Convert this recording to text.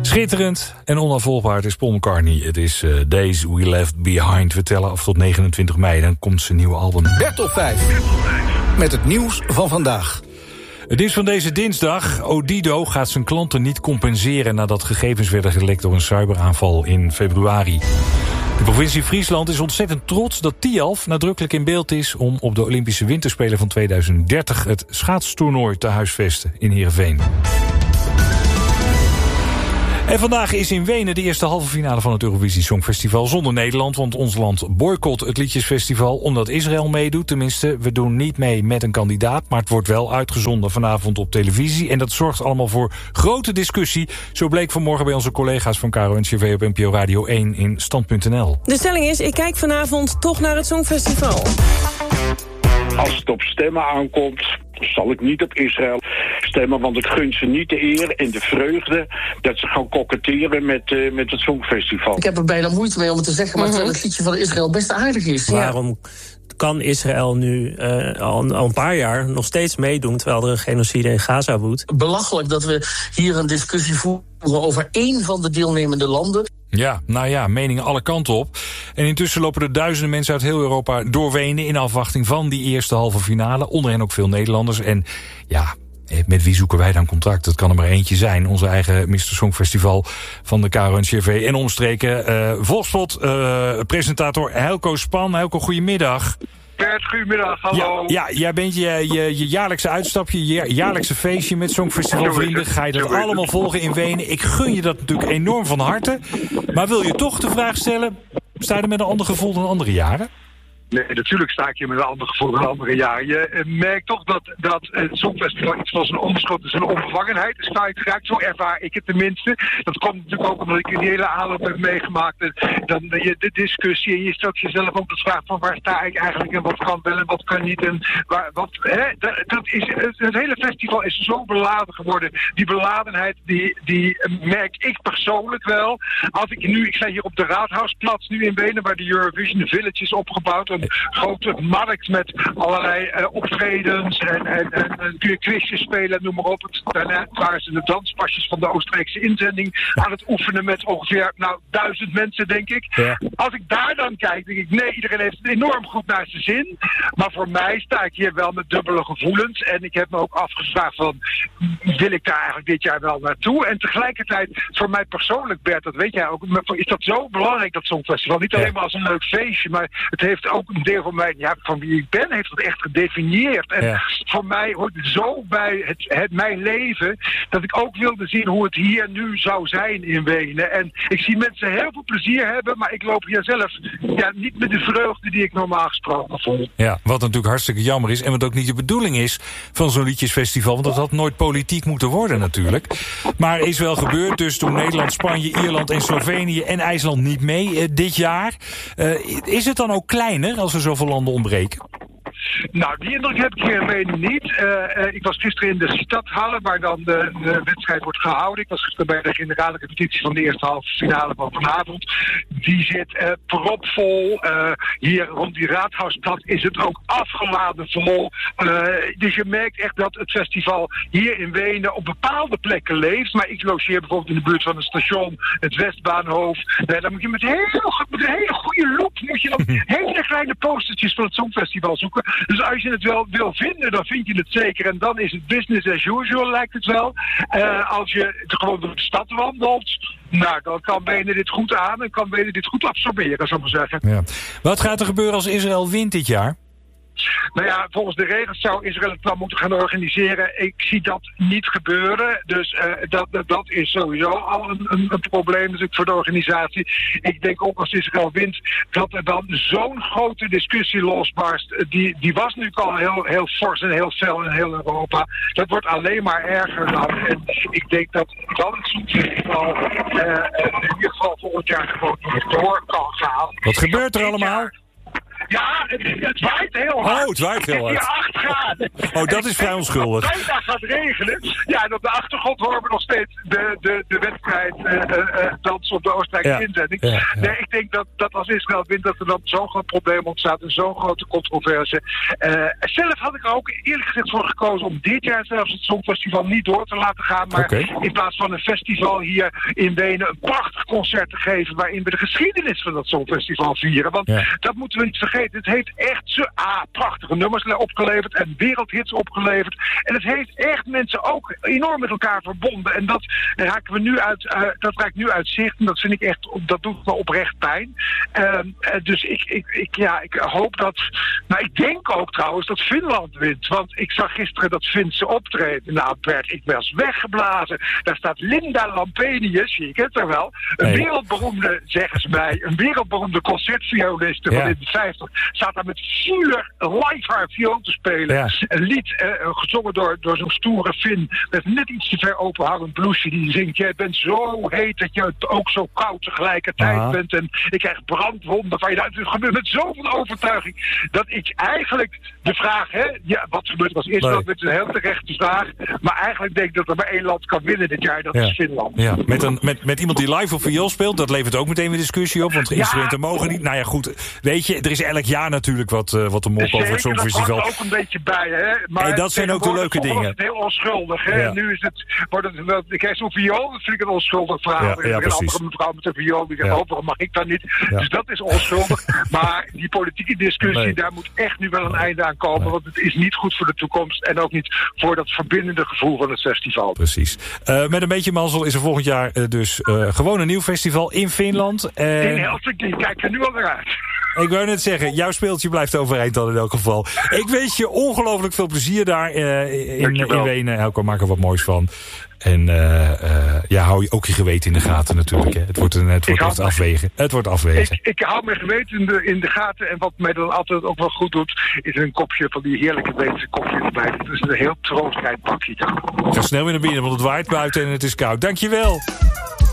Schitterend en onafvolgbaar. Het is Paul McCartney. Het is Days We Left Behind. We tellen af tot 29 mei. Dan komt zijn nieuwe album. Bertop 5. Met het nieuws van vandaag. Het is van deze dinsdag. Odido gaat zijn klanten niet compenseren nadat gegevens werden gelekt door een cyberaanval in februari. De provincie Friesland is ontzettend trots dat Tialf nadrukkelijk in beeld is om op de Olympische Winterspelen van 2030 het schaatstoernooi te huisvesten in Heerenveen. En vandaag is in Wenen de eerste halve finale van het Eurovisie Songfestival zonder Nederland. Want ons land boycott het liedjesfestival omdat Israël meedoet. Tenminste, we doen niet mee met een kandidaat, maar het wordt wel uitgezonden vanavond op televisie. En dat zorgt allemaal voor grote discussie. Zo bleek vanmorgen bij onze collega's van KRO-NCRV op NPO Radio 1 in Stand.nl. De stelling is, ik kijk vanavond toch naar het Songfestival. Als het op stemmen aankomt, zal ik niet op Israël stemmen, want ik gun ze niet de eer en de vreugde dat ze gaan koketteren met het Songfestival. Ik heb er bijna moeite mee om het te zeggen, maar terwijl het liedje van Israël best aardig is. Waarom kan Israël nu al een paar jaar nog steeds meedoen terwijl er een genocide in Gaza woedt? Belachelijk dat we hier een discussie voeren over één van de deelnemende landen. Ja, nou ja, meningen alle kanten op. En intussen lopen er duizenden mensen uit heel Europa door Wenen in afwachting van die eerste halve finale. Onder hen ook veel Nederlanders. En ja, met wie zoeken wij dan contact? Dat kan er maar eentje zijn. Onze eigen Mr. Songfestival van de KRO-NCRV en omstreken. Volkspot, presentator Helco Span. Helco, goedemiddag. Bert, goedemiddag, hallo. Ja, jij bent je jaarlijkse uitstapje, je jaarlijkse feestje met Songfestivalvrienden. Ga je dat allemaal volgen in Wenen? Ik gun je dat natuurlijk enorm van harte. Maar wil je toch de vraag stellen, sta je er met een ander gevoel dan andere jaren? Nee, natuurlijk sta ik hier met een ander gevoel dan andere jaren. Je merkt toch dat het Songfestival iets van zijn onderschot is, een onbevangenheid. Dus geraakt, zo ervaar ik het tenminste. Dat komt natuurlijk ook omdat ik die hele aanloop heb meegemaakt. En dan de discussie en je stelt jezelf ook de vraag van waar sta ik eigenlijk en wat kan wel en wat kan niet. En het hele festival is zo beladen geworden. Die beladenheid die merk ik persoonlijk wel. Ik sta hier op de Raadhuisplatz nu in Wenen waar de Eurovision Village is opgebouwd. Een grote markt met allerlei optredens en kun je quizjes spelen, noem maar op. Daarna waren ze de danspasjes van de Oostenrijkse inzending aan het oefenen met ongeveer 1000 mensen, denk ik. Ja. Als ik daar dan kijk, denk ik, nee, iedereen heeft het enorm goed naar zijn zin. Maar voor mij sta ik hier wel met dubbele gevoelens. En ik heb me ook afgevraagd van, wil ik daar eigenlijk dit jaar wel naartoe? En tegelijkertijd, voor mij persoonlijk, Bert, dat weet jij ook, is dat zo belangrijk, dat Songfestival. Niet alleen maar als een leuk feestje, maar het heeft ook een deel van mij, van wie ik ben, heeft dat echt gedefinieerd. En voor mij hoort het zo bij mijn leven, dat ik ook wilde zien hoe het hier nu zou zijn in Wenen. En ik zie mensen heel veel plezier hebben, maar ik loop hier zelf niet met de vreugde die ik normaal gesproken voel. Ja, wat natuurlijk hartstikke jammer is en wat ook niet de bedoeling is van zo'n liedjesfestival, want dat had nooit politiek moeten worden natuurlijk. Maar is wel gebeurd, dus toen Nederland, Spanje, Ierland en Slovenië en IJsland niet mee dit jaar. Is het dan ook kleiner als er zoveel landen ontbreken? Nou, die indruk heb ik hier in Wenen niet. Ik was gisteren in de stadhalle waar dan de wedstrijd wordt gehouden. Ik was gisteren bij de generale repetitie van de eerste halve finale van vanavond. Die zit propvol. Hier rond die Raadhuisplatz is het ook afgeladen vol. Dus je merkt echt dat het festival hier in Wenen op bepaalde plekken leeft. Maar ik logeer bijvoorbeeld in de buurt van het station, het Westbahnhof. Dan moet je met een hele goede loop moet je dan hele kleine postertjes van het Songfestival zoeken. Dus als je het wel wil vinden, dan vind je het zeker. En dan is het business as usual, lijkt het wel. Als je gewoon door de stad wandelt, dan kan Wenen dit goed aan en kan Wenen dit goed absorberen, zou ik maar zeggen. Ja. Wat gaat er gebeuren als Israël wint dit jaar? Nou ja, volgens de regels zou Israël het dan moeten gaan organiseren. Ik zie dat niet gebeuren. Dus dat is sowieso al een probleem natuurlijk voor de organisatie. Ik denk ook als Israël wint dat er dan zo'n grote discussie losbarst. Die was nu al heel fors en heel fel in heel Europa. Dat wordt alleen maar erger dan. En ik denk dat dan het Songfestival in ieder geval volgend jaar gewoon niet door kan gaan. Wat gebeurt er allemaal? Ja, het waait heel hard. Oh, het waait heel hard. Het is hier 8 graden. Oh, dat is vrij onschuldig. Het bijna gaat regenen. Ja, en op de achtergrond horen we nog steeds de wedstrijd dans op de Oostenrijkse inzending. Ja. Nee, ik denk dat als Israël wint, dat er dan zo'n groot probleem ontstaat en zo'n grote controverse. Zelf had ik er ook eerlijk gezegd voor gekozen om dit jaar zelfs het Songfestival niet door te laten gaan. Maar in plaats van een festival hier in Wenen een prachtig concert te geven waarin we de geschiedenis van dat Songfestival vieren. Want dat moeten we niet vergeten. Het heeft echt prachtige nummers opgeleverd en wereldhits opgeleverd. En het heeft echt mensen ook enorm met elkaar verbonden. En dat raakt nu uit zicht. En dat vind ik echt, dat doet me oprecht pijn. Dus ik hoop dat... Nou, ik denk ook trouwens dat Finland wint. Want ik zag gisteren dat Finse optreden. Nou, Bert, ik was weggeblazen. Daar staat Linda Lampenius, je kent haar wel. Een wereldberoemde, zeggen ze mij, een wereldberoemde concertvioliste van in de 50. Staat daar met vuur live haar viool te spelen. Ja. Een lied gezongen door zo'n stoere Fin. Met net iets te ver openhangend blouseje die zingt. Jij bent zo heet dat je ook zo koud tegelijkertijd bent. En ik krijg brandwonden van je. Het gebeurt met zoveel overtuiging. Dat ik eigenlijk de vraag, wat gebeurt als Israël? Dat is een heel terechte vraag. Maar eigenlijk denk ik dat er maar één land kan winnen dit jaar. Dat is Finland. Ja. Met iemand die live op viool speelt, dat levert ook meteen weer discussie op. Want instrumenten mogen niet. Nou ja, goed. Weet je, er is elk jaar natuurlijk wat te moppen over het Songfestival. Dat hoort ook een beetje bij, hè. Maar dat zijn ook de leuke dingen. Het is heel onschuldig, hè. Ja. Nu is ik krijg zo'n viool, dat vind ik een onschuldig verhaal. Er is een andere mevrouw met een viool, die zegt, waarom mag ik dat niet? Ja. Dus dat is onschuldig. Maar die politieke discussie, daar moet echt nu wel een einde aan komen. Want het is niet goed voor de toekomst en ook niet voor dat verbindende gevoel van het festival. Precies. Met een beetje mazzel is er volgend jaar dus gewoon een nieuw festival in Finland. In Helsinki, kijk er nu al naar uit. Ik wou net zeggen, jouw speeltje blijft overeind dan in elk geval. Ik wens je ongelooflijk veel plezier daar in Wenen. Elke maak er wat moois van. En hou je ook je geweten in de gaten natuurlijk. Hè. Het wordt afwegen. Het wordt afwegen. Ik hou mijn geweten in de gaten. En wat mij dan altijd ook wel goed doet, is een kopje van die heerlijke Weense koffie erbij. Het is een heel troostrijk pakje. Ga snel weer naar binnen, want het waait buiten en het is koud. Dankjewel.